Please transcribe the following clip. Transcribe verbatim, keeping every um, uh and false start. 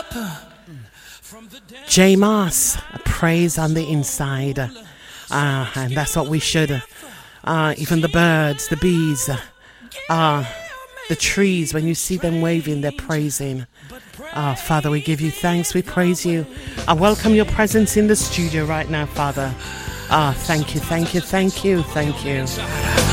J Moss, a praise on the inside. Uh, and that's what we should. Uh, even the birds, the bees, uh, the trees, when you see them waving, they're praising. Uh, Father, we give you thanks, we praise you. I welcome your presence in the studio right now, Father. Ah, uh, thank you, thank you, thank you, thank you.